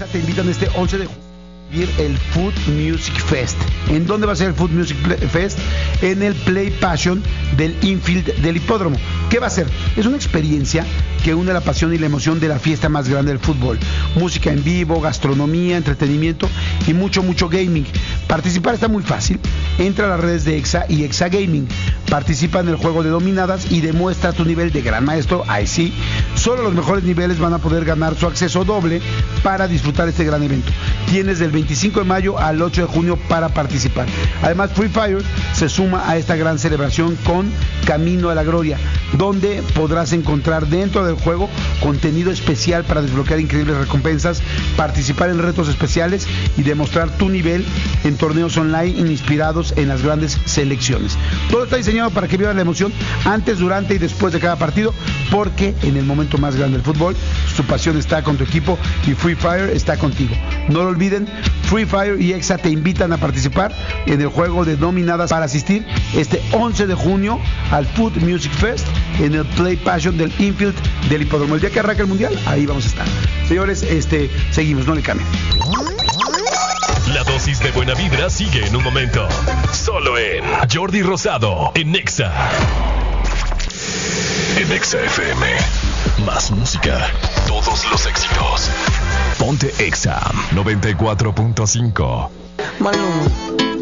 EXA te invitan este 11 de junio el Food Music Fest. ¿En dónde va a ser el Food Music Fest? En el Play Passion del infield del hipódromo. ¿Qué va a ser? Es una experiencia que une la pasión y la emoción de la fiesta más grande del fútbol. Música en vivo, gastronomía, entretenimiento y mucho gaming. Participar está muy fácil. Entra a las redes de EXA y EXA Gaming. Participa en el juego de dominadas y demuestra tu nivel de gran maestro. Ahí sí, solo los mejores niveles van a poder ganar su acceso doble para disfrutar este gran evento. Tienes del 25 de mayo al 8 de junio para participar. Además, Free Fire se suma a esta gran celebración con Camino a la Gloria, donde podrás encontrar dentro del juego contenido especial para desbloquear increíbles recompensas, participar en retos especiales y demostrar tu nivel en torneos online inspirados en las grandes selecciones. Todo está diseñado para que vivas la emoción antes, durante y después de cada partido, porque en el momento más grande del fútbol, tu pasión está con tu equipo y Free Fire está contigo. No lo olviden, Free Fire y EXA te invitan a participar en el juego de nominadas para asistir este 11 de junio al Food Music Fest en el Play Passion del infield del hipódromo. El día que arranque el mundial, ahí vamos a estar. Señores, seguimos, no le cambien. La dosis de buena vibra sigue en un momento. Solo en Jordi Rosado en EXA. En EXA FM. Más música. Todos los éxitos. Ponte EXA 94.5. Maluma.